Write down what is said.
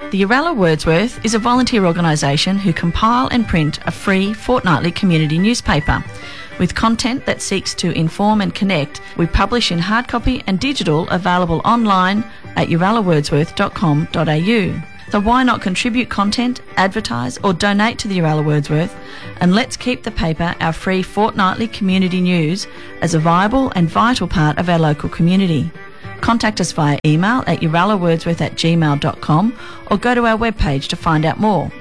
The Uralla Wordsworth is a volunteer organisation who compile and print a free fortnightly community newspaper. With content that seeks to inform and connect, we publish in hard copy and digital, available online at urallawordsworth.com.au. So why not contribute content, advertise or donate to the Uralla Wordsworth, and let's keep the paper, our free fortnightly community news, as a viable and vital part of our local community. Contact us via email at urallawordsworth@gmail.com or go to our webpage to find out more.